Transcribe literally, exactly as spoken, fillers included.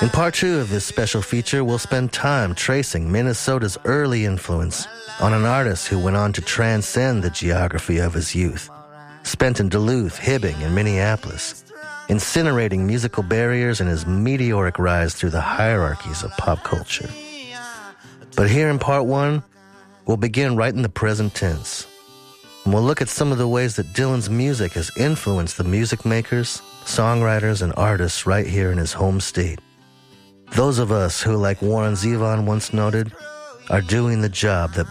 In part two of this special feature, we'll spend time tracing Minnesota's early influence on an artist who went on to transcend the geography of his youth, spent in Duluth, Hibbing, and Minneapolis, incinerating musical barriers in his meteoric rise through the hierarchies of pop culture. But here in part one, we'll begin right in the present tense. And we'll look at some of the ways that Dylan's music has influenced the music makers, songwriters, and artists right here in his home state. Those of us who, like Warren Zevon once noted, are doing the job that